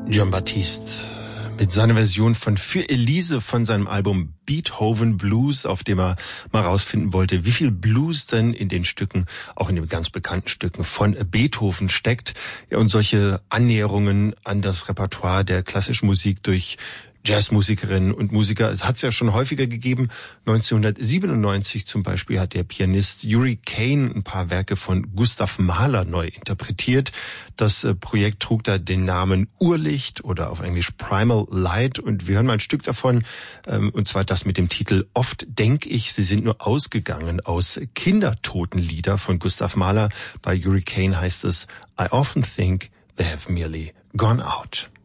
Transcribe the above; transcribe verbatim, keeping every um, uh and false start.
Jon Batiste mit seiner Version von Für Elise von seinem Album Beethoven Blues, auf dem er mal rausfinden wollte, wie viel Blues denn in den Stücken, auch in den ganz bekannten Stücken von Beethoven steckt. Ja, und solche Annäherungen an das Repertoire der klassischen Musik durch Jazzmusikerinnen und Musiker. Es hat es ja schon häufiger gegeben. neunzehnhundertsiebenundneunzig zum Beispiel hat der Pianist Yuri Kane ein paar Werke von Gustav Mahler neu interpretiert. Das Projekt trug da den Namen Urlicht oder auf Englisch Primal Light. Und wir hören mal ein Stück davon, und zwar das mit dem Titel Oft denk ich, sie sind nur ausgegangen, aus Kindertotenlieder von Gustav Mahler. Bei Yuri Kane heißt es I often think they have merely gone out.